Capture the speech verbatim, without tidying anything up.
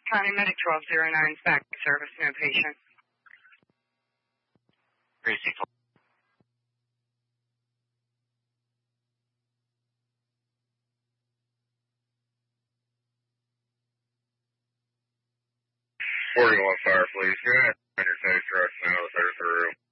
County Medic twelve oh nine, back service, no patient. Tracy. forty-one Fire, please. Go ahead and your face rush now, third through.